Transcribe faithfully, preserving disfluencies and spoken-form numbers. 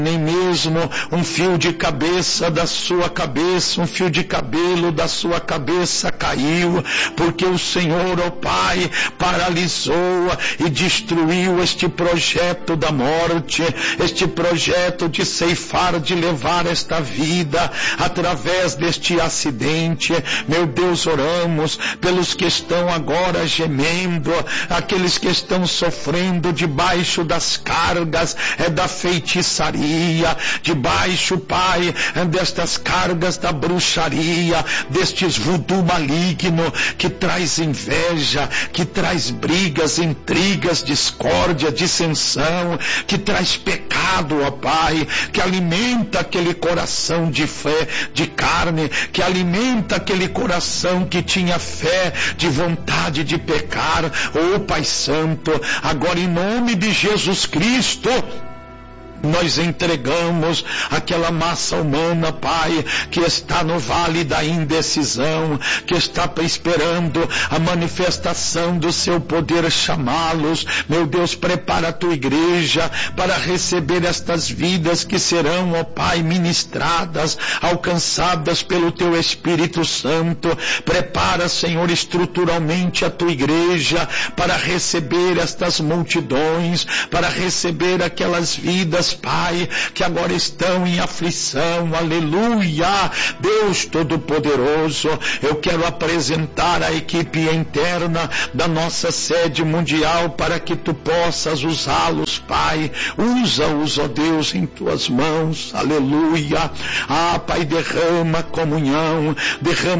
nem mesmo um fio de cabeça da sua cabeça, um fio de cabelo da sua cabeça caiu, porque o Senhor, ó Pai, paralisou e destruiu este projeto da morte, este projeto de ceifar, de levar esta vida através deste acidente. Meu Deus, oramos pelos que estão agora gemendo, aqueles que estão sofrendo debaixo das cargas é da feitiçaria, debaixo, Pai, destas cargas da bruxaria, destes voodoo maligno que traz inveja, que traz brigas, intrigas, discórdia, dissensão, que traz pecado, ó Pai, que alimenta aquele coração de fé, de carne, que alimenta aquele coração que tinha fé, de vontade de pecar. Ó Pai Santo, agora em nome de Jesus Cristo, nós entregamos aquela massa humana, Pai, que está no vale da indecisão, que está esperando a manifestação do seu poder chamá-los. Meu Deus, prepara a tua igreja para receber estas vidas que serão, ó Pai, ministradas, alcançadas pelo teu Espírito Santo. Prepara, Senhor, estruturalmente a tua igreja para receber estas multidões, para receber aquelas vidas, Pai, que agora estão em aflição. Aleluia! Deus Todo-Poderoso, eu quero apresentar a equipe interna da nossa sede mundial para que tu possas usá-los, Pai. Usa-os, ó Deus, em tuas mãos. Aleluia! Ah, Pai, derrama comunhão, derrama